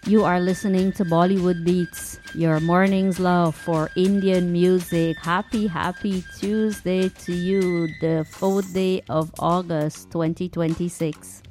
You are listening to Bollywood Beats, your morning's love for Indian music. Happy Tuesday to you, the 4th day of August 2026.